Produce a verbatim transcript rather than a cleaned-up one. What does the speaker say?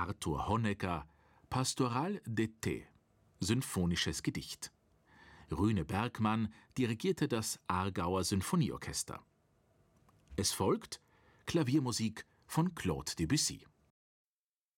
Arthur Honegger, Pastoral d'été, symphonisches Gedicht. Rüne Bergmann dirigierte das Aargauer Sinfonieorchester. Es folgt Klaviermusik von Claude Debussy.